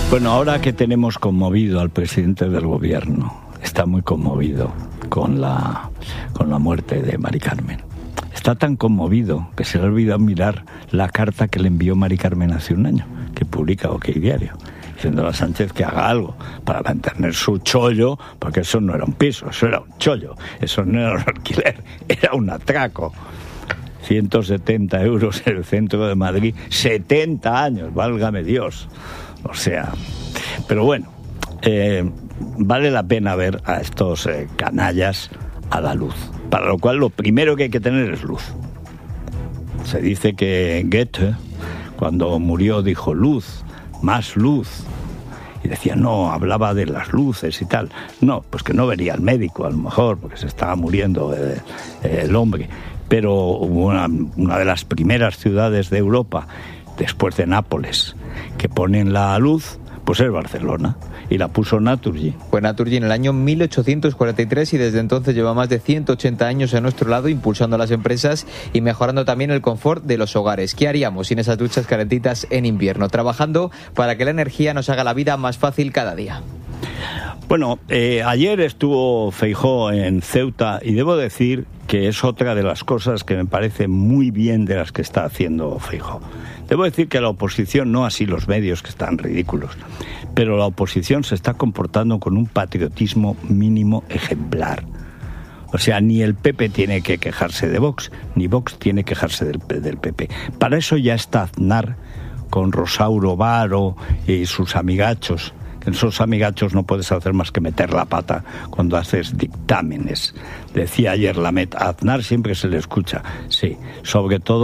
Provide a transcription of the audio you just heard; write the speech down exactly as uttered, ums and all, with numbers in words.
Bueno, ahora que tenemos conmovido al presidente del gobierno, está muy conmovido con la, con la muerte de Mari Carmen. Está tan conmovido que se le ha olvidado mirar la carta que le envió Mari Carmen hace un año, que publica OK Diario, diciéndole a Sánchez que haga algo para mantener su chollo, porque eso no era un piso, eso era un chollo, eso no era un alquiler, era un atraco. ciento setenta euros en el centro de Madrid, setenta años, válgame Dios. O sea, pero bueno, eh, vale la pena ver a estos eh, canallas a la luz. Para lo cual lo primero que hay que tener es luz. Se dice que Goethe, cuando murió, dijo luz, más luz. Y decía, no, hablaba de las luces y tal. No, pues que no vería al médico, a lo mejor, porque se estaba muriendo eh, eh, el hombre. Pero hubo una, una de las primeras ciudades de Europa, después de Nápoles, que ponen la luz, pues es Barcelona, y la puso Naturgy. Fue Naturgy en el año mil ochocientos cuarenta y tres y desde entonces lleva más de ciento ochenta años a nuestro lado, impulsando a las empresas y mejorando también el confort de los hogares. ¿Qué haríamos sin esas duchas calentitas en invierno? Trabajando para que la energía nos haga la vida más fácil cada día. Bueno, eh, ayer estuvo Feijóo en Ceuta y debo decir que es otra de las cosas que me parece muy bien de las que está haciendo Feijóo. Debo decir que la oposición, no así los medios que están ridículos, pero la oposición se está comportando con un patriotismo mínimo ejemplar. O sea, ni el P P tiene que quejarse de Vox, ni Vox tiene que quejarse del, del P P. Para eso ya está Aznar con Rosauro Varo y sus amigachos. En esos amigachos no puedes hacer más que meter la pata cuando haces dictámenes. Decía ayer Lamet, a Aznar siempre se le escucha, sí, sobre todo